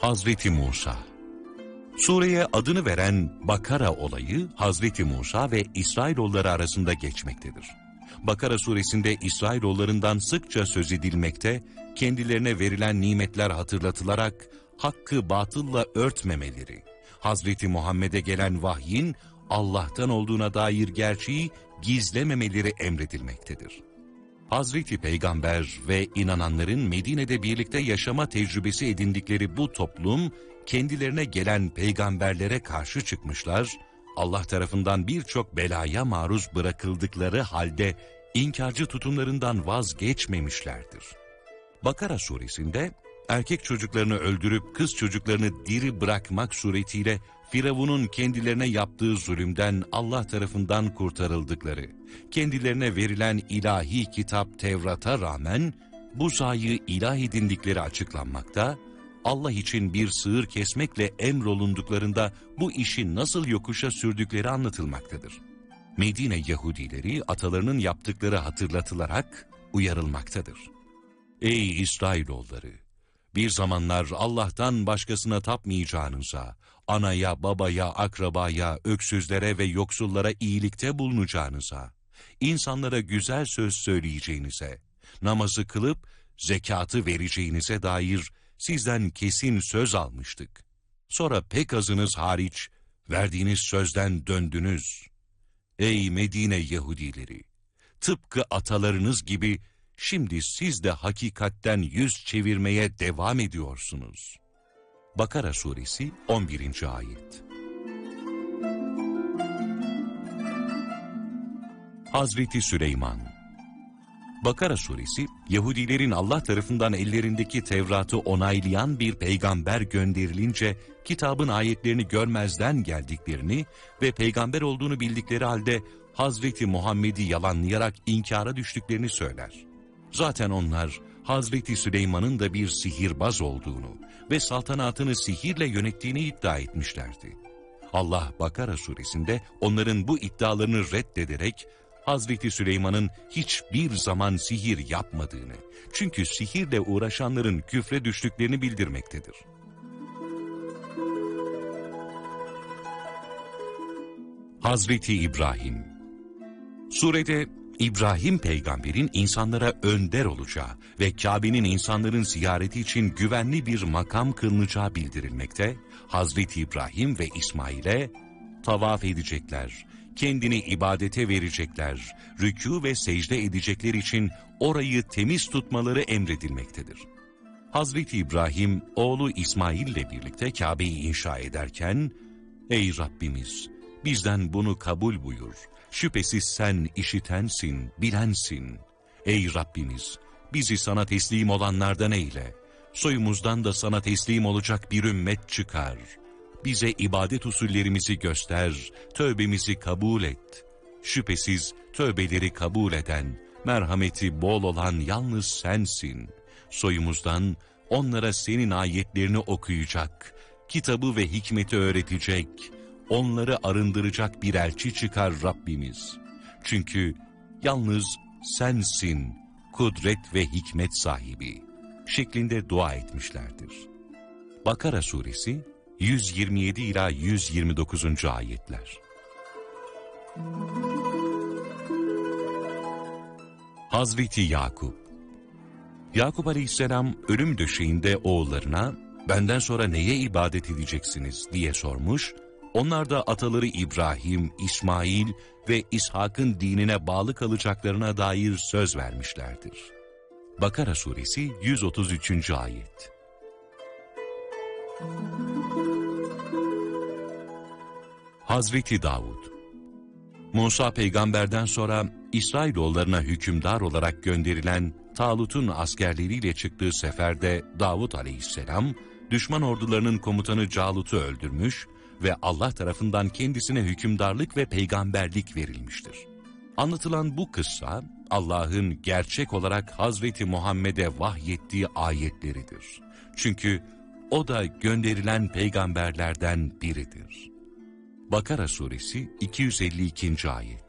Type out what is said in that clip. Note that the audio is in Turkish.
Hazreti Musa. Sureye adını veren Bakara olayı Hazreti Musa ve İsrailoğulları arasında geçmektedir. Bakara suresinde İsrailoğullarından sıkça söz edilmekte, kendilerine verilen nimetler hatırlatılarak hakkı batılla örtmemeleri, Hazreti Muhammed'e gelen vahyin Allah'tan olduğuna dair gerçeği gizlememeleri emredilmektedir. Hazreti Peygamber ve inananların Medine'de birlikte yaşama tecrübesi edindikleri bu toplum, kendilerine gelen peygamberlere karşı çıkmışlar, Allah tarafından birçok belaya maruz bırakıldıkları halde inkarcı tutumlarından vazgeçmemişlerdir. Bakara suresinde erkek çocuklarını öldürüp kız çocuklarını diri bırakmak suretiyle Firavun'un kendilerine yaptığı zulümden Allah tarafından kurtarıldıkları, kendilerine verilen ilahi kitap Tevrat'a rağmen bu sayı ilah edindikleri açıklanmakta, Allah için bir sığır kesmekle emrolunduklarında bu işi nasıl yokuşa sürdükleri anlatılmaktadır. Medine Yahudileri atalarının yaptıkları hatırlatılarak uyarılmaktadır. Ey İsrailoğulları! Bir zamanlar Allah'tan başkasına tapmayacağınıza, anaya, babaya, akrabaya, öksüzlere ve yoksullara iyilikte bulunacağınıza, insanlara güzel söz söyleyeceğinize, namazı kılıp zekatı vereceğinize dair sizden kesin söz almıştık. Sonra pek azınız hariç verdiğiniz sözden döndünüz. Ey Medine Yahudileri! Tıpkı atalarınız gibi şimdi siz de hakikatten yüz çevirmeye devam ediyorsunuz. Bakara suresi 11. ayet. Hazreti Süleyman. Bakara suresi, Yahudilerin Allah tarafından ellerindeki Tevrat'ı onaylayan bir peygamber gönderilince, kitabın ayetlerini görmezden geldiklerini ve peygamber olduğunu bildikleri halde Hazreti Muhammed'i yalanlayarak inkara düştüklerini söyler. Zaten onlar, Hazreti Süleyman'ın da bir sihirbaz olduğunu ve saltanatını sihirle yönettiğini iddia etmişlerdi. Allah Bakara suresinde onların bu iddialarını reddederek, Hazreti Süleyman'ın hiçbir zaman sihir yapmadığını, çünkü sihirle uğraşanların küfre düştüklerini bildirmektedir. Hazreti İbrahim. Surede İbrahim peygamberin insanlara önder olacağı ve Kabe'nin insanların ziyareti için güvenli bir makam kılınacağı bildirilmekte, Hazreti İbrahim ve İsmail'e tavaf edecekler, kendini ibadete verecekler, rükû ve secde edecekler için orayı temiz tutmaları emredilmektedir. Hazreti İbrahim, oğlu İsmail ile birlikte Kabe'yi inşa ederken, ''Ey Rabbimiz, bizden bunu kabul buyur. Şüphesiz sen işitensin, bilensin. Ey Rabbimiz, bizi sana teslim olanlardan eyle. Soyumuzdan da sana teslim olacak bir ümmet çıkar. Bize ibadet usullerimizi göster, tövbemizi kabul et. Şüphesiz tövbeleri kabul eden, merhameti bol olan yalnız sensin. Soyumuzdan onlara senin ayetlerini okuyacak, kitabı ve hikmeti öğretecek, onları arındıracak bir elçi çıkar Rabbimiz. Çünkü yalnız sensin, kudret ve hikmet sahibi şeklinde dua etmişlerdir. Bakara suresi 127 ila 129. ayetler. Hazreti Yakup. Yakup Aleyhisselam ölüm döşeğinde oğullarına, benden sonra neye ibadet edeceksiniz diye sormuş. Onlar da ataları İbrahim, İsmail ve İshak'ın dinine bağlı kalacaklarına dair söz vermişlerdir. Bakara suresi 133. ayet. Hazreti Davud. Musa peygamberden sonra İsrailoğullarına hükümdar olarak gönderilen Talut'un askerleriyle çıktığı seferde Davud aleyhisselam, düşman ordularının komutanı Calut'u öldürmüş ve Allah tarafından kendisine hükümdarlık ve peygamberlik verilmiştir. Anlatılan bu kıssa, Allah'ın gerçek olarak Hazreti Muhammed'e vahyettiği ayetleridir. Çünkü o da gönderilen peygamberlerden biridir. Bakara suresi 252. ayet.